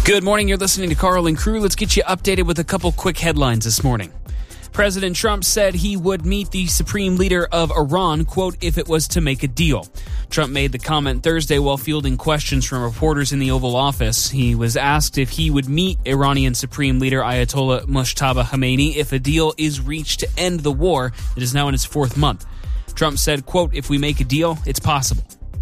Good morning. You're listening to Carl and Crew. Let's get you updated with a couple quick headlines this morning. President Trump said he would meet the supreme leader of Iran, quote, if it was to make a deal. Trump made the comment Thursday while fielding questions from reporters in the Oval Office. He was asked if he would meet Iranian Supreme Leader Ayatollah Mojtaba Khamenei if a deal is reached to end the war that is now in its fourth month. Trump said, quote, if we make a deal, it's possible.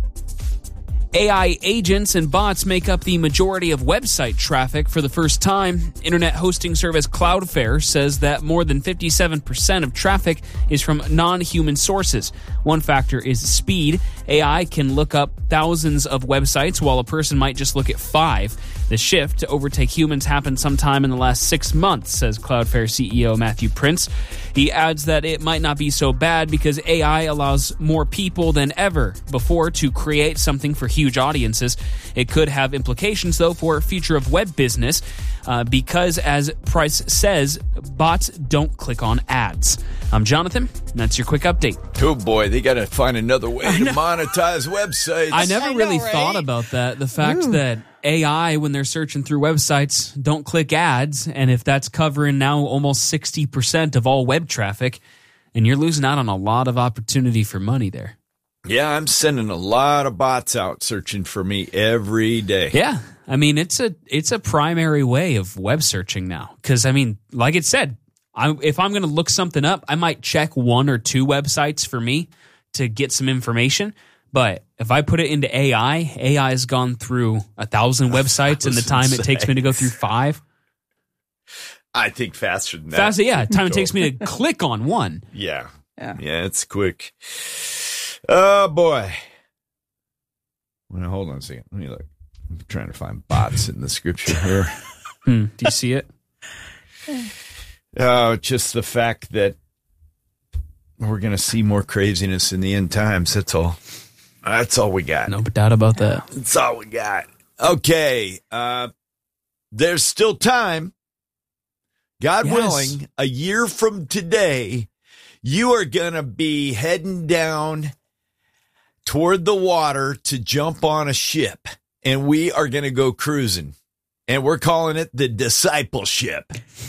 AI agents and bots make up the majority of website traffic for the first time. Internet hosting service Cloudflare says that more than 57% of traffic is from non-human sources. One factor is speed. AI can look up thousands of websites while a person might just look at 5. The shift to overtake humans happened sometime in the last 6 months, says Cloudflare CEO Matthew Prince. He adds that it might not be so bad because AI allows more people than ever before to create something for huge audiences. It could have implications, though, for future of web business because, as Price says, bots don't click on ads. I'm Jonathan, and that's your quick update. Oh, boy, they got to find another way to monetize websites. I never really thought about that. The fact that AI, when they're searching through websites, don't click ads, and if that's covering now almost 60% of all web traffic, and you're losing out on a lot of opportunity for money there. Yeah, I'm sending a lot of bots out searching for me every day. Yeah, I mean, it's a primary way of web searching now. Because, I mean, like it said, if I'm going to look something up, I might check 1 or 2 websites for me to get some information. But if I put it into AI has gone through 1,000 websites in the time it takes me to go through 5. I think faster than that. Faster, yeah. Time it takes me to click on one. Yeah, it's quick. Oh, boy. Well, hold on a second. Let me look. I'm trying to find bots in the scripture here. Do you see it? Oh, just the fact that we're going to see more craziness in the end times. That's all. That's all we got. No doubt about that. That's all we got. Okay. There's still time. God willing, a year from today, you are going to be heading down toward the water to jump on a ship, and we are going to go cruising, and we're calling it the Discipleship.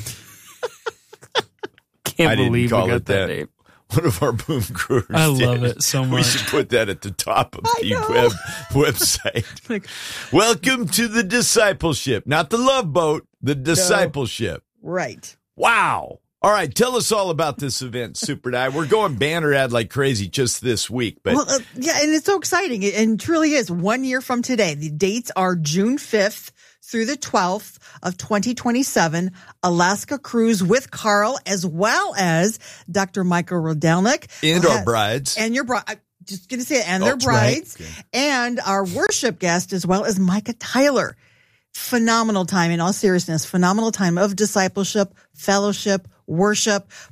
Can't believe we got that name. One of our boom crewers I love it so much. We should put that at the top of the website. Welcome to the Discipleship. Not the Love Boat, the Discipleship. No. Right. Wow. All right, tell us all about this event, Super Di. We're going banner ad like crazy just this week. But and it's so exciting. And truly is 1 year from today. The dates are June 5th through the 12th of 2027, Alaska cruise with Carl, as well as Dr. Michael Rodelnik. And our brides. And your bride. Just going to say it. And their brides. Right. Okay. And our worship guest, as well as Micah Tyler. Phenomenal time, in all seriousness, phenomenal time of discipleship, fellowship, worship.